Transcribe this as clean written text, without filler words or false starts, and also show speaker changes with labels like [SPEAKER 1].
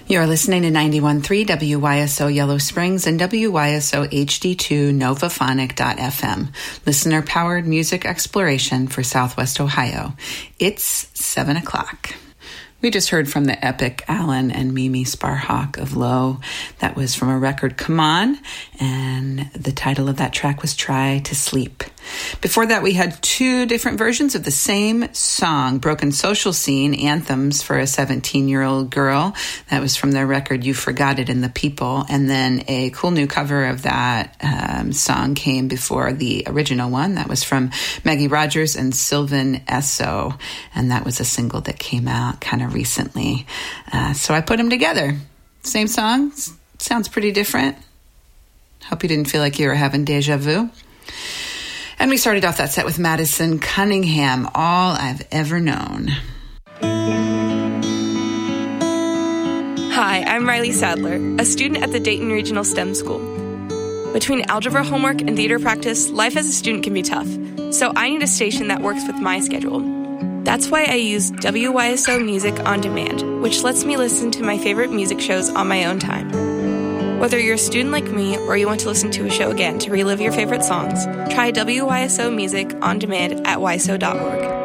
[SPEAKER 1] You're listening to 91.3 WYSO Yellow Springs and WYSO HD2 Novaphonic.fm, listener-powered music exploration for Southwest Ohio. It's 7 o'clock. We just heard from the epic Alan and Mimi Sparhawk of Low. That was from a record, Come On, and the title of that track was Try to Sleep. Before that, we had two different versions of the same song, Broken Social Scene, Anthems for a 17-year-old Girl. That was from their record, You Forgot It in the People. And then a cool new cover of that song came before the original one. That was from Maggie Rogers and Sylvan Esso. And that was a single that came out kind of recently. So I put them together. Same song. Sounds pretty different. Hope you didn't feel like you were having deja vu. And we started off that set with Madison Cunningham, All I've Ever Known.
[SPEAKER 2] Hi, I'm Riley Sadler, a student at the Dayton Regional STEM School. Between algebra homework and theater practice, life as a student can be tough, so I need a station that works with my schedule. That's why I use WYSO Music On Demand, which lets me listen to my favorite music shows on my own time. Whether you're a student like me or you want to listen to a show again to relive your favorite songs, try WYSO Music On Demand at wyso.org.